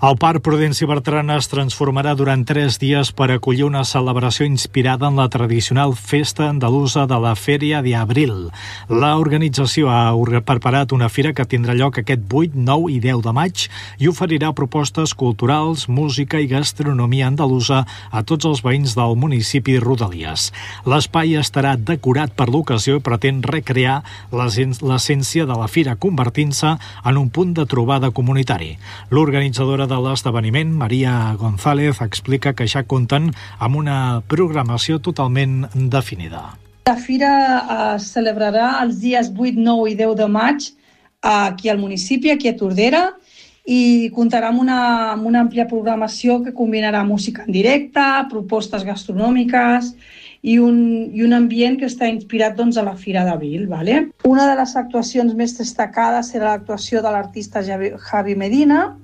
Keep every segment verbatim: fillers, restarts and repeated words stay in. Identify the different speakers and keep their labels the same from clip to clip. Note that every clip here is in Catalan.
Speaker 1: El Parc Prudenci Bertran es transformarà durant tres dies per acollir una celebració inspirada en la tradicional festa andalusa de la Feria de Abril. L'organització ha preparat una fira que tindrà lloc aquest vuit, nou i deu de maig i oferirà propostes culturals, música i gastronomia andalusa a tots els veïns del municipi i rodalies. L'espai estarà decorat per l'ocasió i pretén recrear l'essència de la fira, convertint-se en un punt de trobada comunitari. L'organitzadora de l'esdeveniment, Maria González, explica que ja compten amb una programació totalment definida.
Speaker 2: La fira es celebrarà els dies vuit, nou i deu de maig aquí al municipi, aquí a Tordera, i comptarà amb una, amb una àmplia programació que combinarà música en directe, propostes gastronòmiques i un, i un ambient que està inspirat doncs, a la Fira d'Abril. Vale? Una de les actuacions més destacades serà l'actuació de l'artista Javi Medina.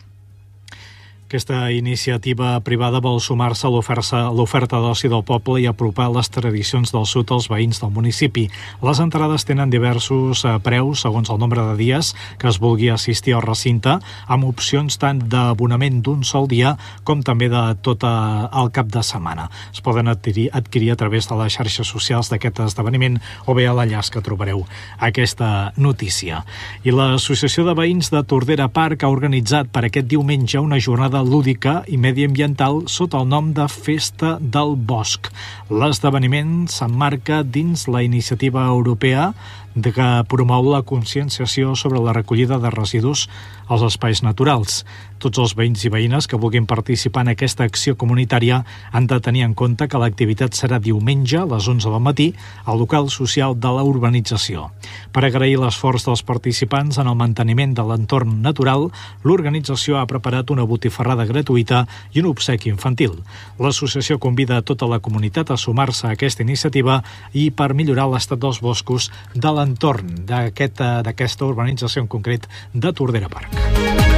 Speaker 1: Aquesta iniciativa privada vol sumar-se a l'oferta d'oci del poble i apropar les tradicions del sud als veïns del municipi. Les entrades tenen diversos preus segons el nombre de dies que es vulgui assistir al recinte, amb opcions tant d'abonament d'un sol dia com també de tot el cap de setmana. Es poden adquirir, adquirir a través de les xarxes socials d'aquest esdeveniment o bé a l'enllaç que trobareu aquesta notícia. I l'Associació de Veïns de Tordera Parc ha organitzat per aquest diumenge una jornada lúdica i mediambiental sota el nom de Festa del Bosc. L'esdeveniment s'emmarca dins la iniciativa europea que promou la conscienciació sobre la recollida de residus als espais naturals. Tots els veïns i veïnes que vulguin participar en aquesta acció comunitària han de tenir en compte que l'activitat serà diumenge a les onze del matí al local social de la urbanització. Per agrair l'esforç dels participants en el manteniment de l'entorn natural, l'organització ha preparat una botifarrada gratuïta i un obsequi infantil. L'associació convida a tota la comunitat a sumar-se a aquesta iniciativa i per millorar l'estat dels boscos de l'entorn d'aquesta urbanització en concret de Tordera Parc.